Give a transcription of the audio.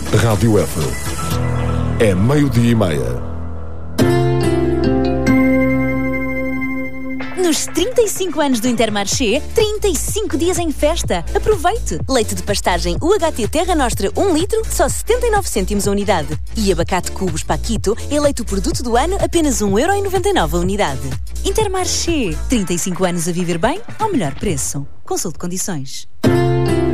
Rádio F. É 12:30. Nos 35 anos do Intermarché, 35 dias em festa. Aproveite! Leite de pastagem UHT Terra Nostra 1 litro, só 79 cêntimos a unidade. E abacate Cubos Paquito, eleito o produto do ano, apenas 1,99€ a unidade. Intermarché, 35 anos a viver bem, ao melhor preço. Consulte condições.